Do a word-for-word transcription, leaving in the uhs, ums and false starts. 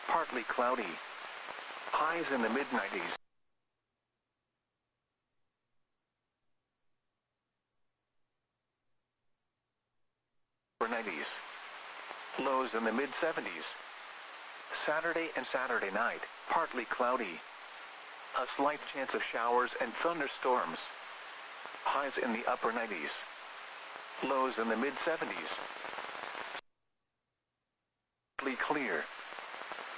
partly cloudy. Highs in the mid nineties. nineties. Lows in the mid seventies. Saturday and Saturday night, partly cloudy. A slight chance of showers and thunderstorms. Highs in the upper nineties. Lows in the mid seventies. Partly clear.